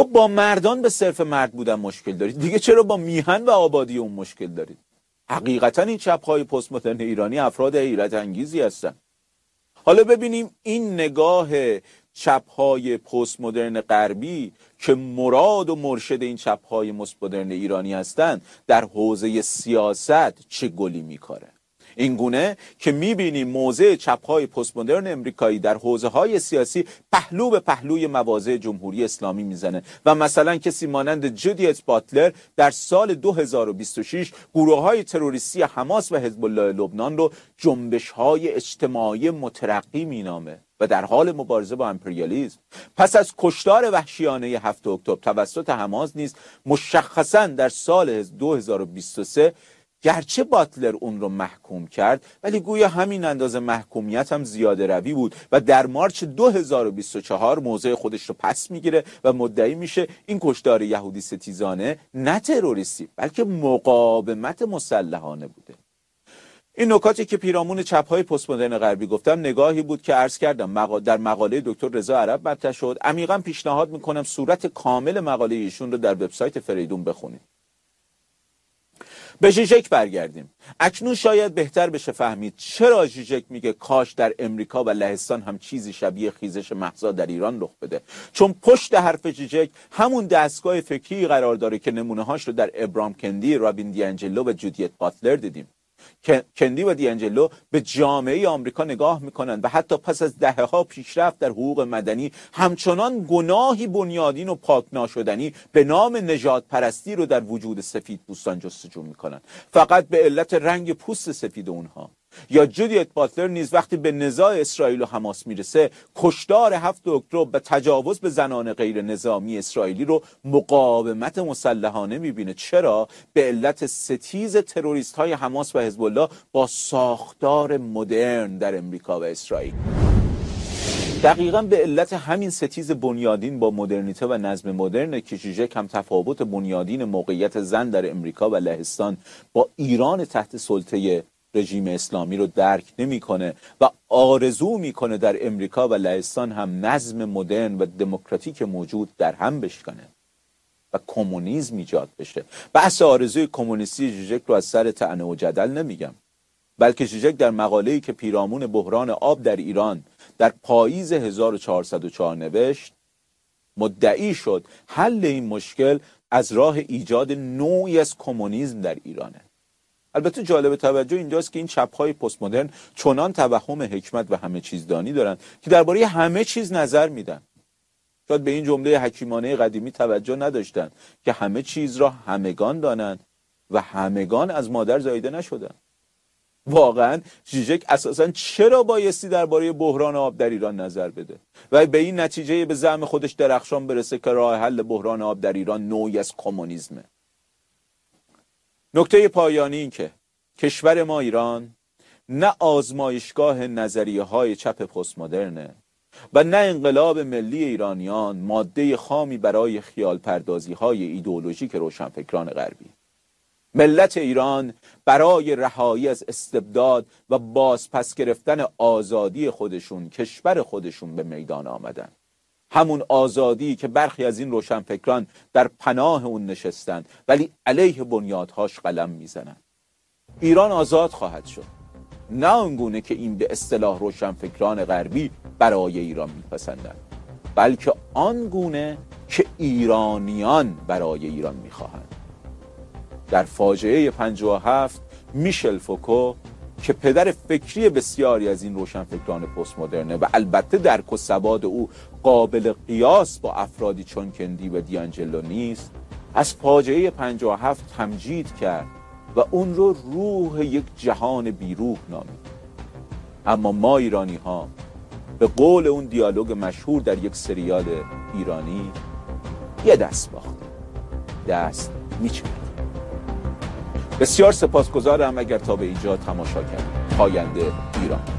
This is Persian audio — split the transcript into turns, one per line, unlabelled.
خب با مردان به صرف مرد بودن مشکل دارید، دیگه چرا با میهن و آبادی اون مشکل دارید؟ حقیقتا این چپ‌های پست مدرن ایرانی افراد حیرت انگیزی هستن. حالا ببینیم این نگاه چپ‌های پست مدرن غربی که مراد و مرشد این چپ‌های پست مدرن ایرانی هستند در حوزه سیاست چه گلی میکاره. این گونه که میبینیم موضع چپ‌های پست مدرن امریکایی در حوزه‌های سیاسی پهلو به پهلوی مواضع جمهوری اسلامی میزنه و مثلا کسی مانند جودیت باتلر در سال 2026 گروه‌های تروریستی حماس و حزب الله لبنان رو جنبش‌های اجتماعی مترقی مینامه و در حال مبارزه با امپریالیسم. پس از کشتار وحشیانه 7 اکتبر توسط حماس نیز مشخصاً در سال 2023 گرچه باتلر اون رو محکوم کرد ولی گویا همین اندازه محکومیت هم زیاده روی بود و در مارچ 2024 موضع خودش رو پس میگیره و مدعی میشه این کشتار یهودی ستیزانه نه تروریستی بلکه مقاومت مسلحانه بوده. این نکاتی که پیرامون چپ‌های پست مدرن غربی گفتم نگاهی بود که عرض کردم در مقاله دکتر رضا عرب مطرح شد. عمیقاً پیشنهاد میکنم صورت کامل مقاله ایشون رو در وبسایت فریدون بخونید. به ژیژک برگردیم. اکنون شاید بهتر بشه فهمید چرا ژیژک میگه کاش در امریکا و لهستان هم چیزی شبیه خیزش مهسا در ایران رخ بده. چون پشت حرف ژیژک همون دستگاه فکری قرار داره که نمونه هاش رو در ابراهام کندی، رابین دیانجلو و جودیت باتلر دیدیم. کندی و دیانجلو به جامعه آمریکا نگاه میکنن و حتی پس از دهه‌ها پیشرفت در حقوق مدنی همچنان گناهی بنیادین و پاک ناشدنی به نام نژاد پرستی رو در وجود سفیدپوستان جستجو میکنن فقط به علت رنگ پوست سفید اونها. یا جودیت باتلر نیز وقتی به نزاع اسرائیل و حماس میرسه کشتار 7 اکتبر و تجاوز به زنان غیر نظامی اسرائیلی رو مقاومت مسلحانه میبینه. چرا؟ به علت ستیز تروریست های حماس و حزب الله با ساختار مدرن در امریکا و اسرائیل. دقیقاً به علت همین ستیز بنیادین با مدرنیته و نظم مدرن که ژیژک هم تفاوت بنیادین موقعیت زن در امریکا و لهستان با ایران تحت سلطه رژیم اسلامی رو درک نمیکنه و آرزو میکنه در امریکا و لهستان هم نظم مدرن و دموکراتیک موجود در هم بشکنه و کمونیسم ایجاد بشه. بحث آرزوی کمونیستی ژیژک رو از سر طعنه و جدل نمیگم، بلکه ژیژک در مقاله‌ای که پیرامون بحران آب در ایران در پاییز 1404 نوشت مدعی شد حل این مشکل از راه ایجاد نوعی از کمونیسم در ایرانه. البته جالب توجه اینجاست که این چپ‌های پست مدرن چنان توهم حکمت و همه چیز دانی دارن که درباره همه چیز نظر میدن. شاید به این جمله حکیمانه قدیمی توجه نداشتن که همه چیز را همگان دانند و همگان از مادر زاییده نشدن. واقعا ژیژک اساسا چرا بایستی درباره بحران آب در ایران نظر بده و به این نتیجه به زعم خودش درخشان برسه که راه حل بحران آب در ایران نوعی از کمونیسمه؟ نکته پایانی این که کشور ما ایران نه آزمایشگاه نظریه های چپ پست مدرنه و نه انقلاب ملی ایرانیان ماده خامی برای خیال پردازی های ایدئولوژیک روشنفکران غربی. ملت ایران برای رهایی از استبداد و بازپس گرفتن آزادی خودشون کشور خودشون به میدان آمدن. همون آزادی که برخی از این روشنفکران در پناه اون نشستند ولی علیه بنیادهاش قلم میزنن. ایران آزاد خواهد شد، نه آنگونه که این به اصطلاح روشنفکران غربی برای ایران میپسندند، بلکه آنگونه که ایرانیان برای ایران میخواهند. در فاجعه 57 میشل فوکو که پدر فکری بسیاری از این روشنفکران پست مدرنه و البته درک و سواد او قابل قیاس با افرادی چون کندی و دیانجلو نیست، از فاجعه 57 تمجید کرد و اون رو روح یک جهان بیروح نامید. اما ما ایرانی ها به قول اون دیالوگ مشهور در یک سریال ایرانی یه دست باختیم، دست میچرخیم. بسیار سپاسگزارم اگر تا به اینجا تماشا کردید. پاینده ایران.